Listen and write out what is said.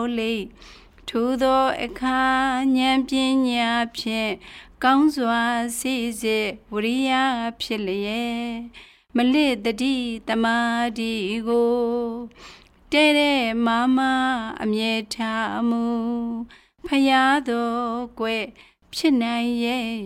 လေထို့သောအခါဉာဏ်ပညာဖြင့်ကောင်းစွာစိစစ်ဝိရိယဖြစ်လျက်မလစ်တတိတမာတိကိုတဲတဲ့မာမအမြဲထားမှုဖယားတော်ကွယ်ဖြစ်နိုင်ရဲ့